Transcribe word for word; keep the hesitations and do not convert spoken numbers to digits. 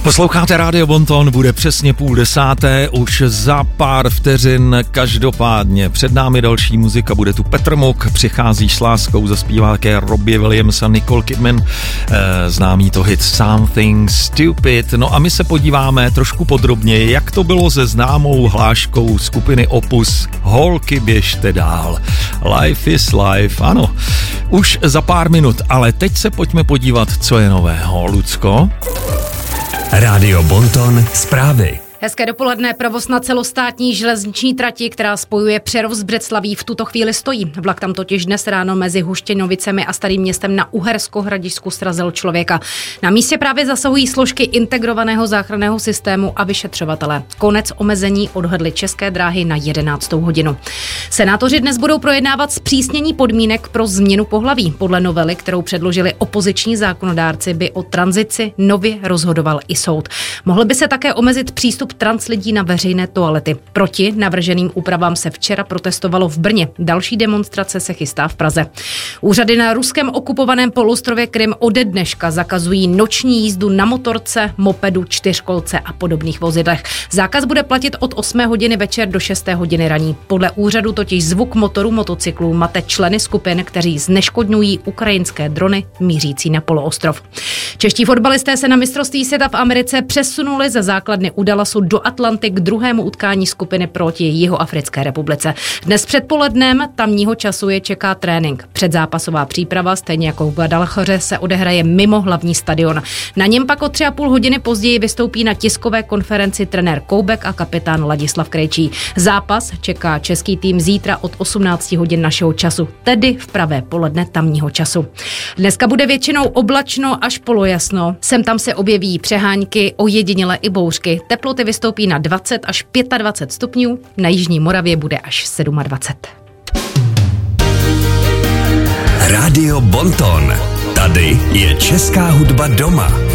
Posloucháte Rádio Bonton, bude přesně půl desáté, už za pár vteřin každopádně. Před námi další muzika, bude tu Petr Muk, Přicházíš s láskou, zaspívá také Robbie Williams a Nicole Kidman, e, známý to hit Something Stupid. No a my se podíváme trošku podrobněji, jak to bylo se známou hláškou skupiny Opus Holky, běžte dál. Life is life, ano, už za pár minut, ale teď se pojďme podívat, co je nového. Lucko? Rádio Bonton zprávy. Hezké dopoledne. Provoz na celostátní železniční trati, která spojuje Přerov s Břeclaví, v tuto chvíli stojí. Vlak tam totiž dnes ráno mezi Huštěnovicemi a Starým Městem na Uhersko-Hradišťsku srazil člověka. Na místě právě zasahují složky integrovaného záchranného systému a vyšetřovatele. Konec omezení odhadly České dráhy na jedenáctou hodinu. Senátoři dnes budou projednávat zpřísnění podmínek pro změnu pohlaví. Podle novely, kterou předložili opoziční zákonodárci, by o tranzici nově rozhodoval i soud. Mohl by se také omezit přístup trans lidí na veřejné toalety. Proti navrženým úpravám se včera protestovalo v Brně. Další demonstrace se chystá v Praze. Úřady na ruském okupovaném poloostrově Krym ode dneška zakazují noční jízdu na motorce, mopedu, čtyřkolce a podobných vozidlech. Zákaz bude platit od osmé hodiny večer do šesté hodiny raní. Podle úřadu totiž zvuk motoru motocyklů mate členy skupin, kteří zneškodňují ukrajinské drony mířící na poloostrov. Čeští fotbalisté se na mistrovství světa v Americe přesunuli ze základny u Dallasu do Atlanty k druhému utkání skupiny proti Jihoafrické republice. Dnes předpolednem tamního času je čeká trénink. Předzápasová příprava, stejně jako v Guadalajare, se odehraje mimo hlavní stadion. Na něm pak o tři a půl hodiny později vystoupí na tiskové konferenci trenér Koubek a kapitán Ladislav Krejčí. Zápas čeká český tým zítra od osmnácti hodin našeho času, tedy v pravé poledne tamního času. Dneska bude většinou oblačno až polojasno. Sem tam se objeví přehánky, ojediněle i bouřky. Teploty vystoupí na dvacet až dvacet pět stupňů, na jižní Moravě bude až dvacet sedm. Rádio Bonton. Tady je česká hudba doma.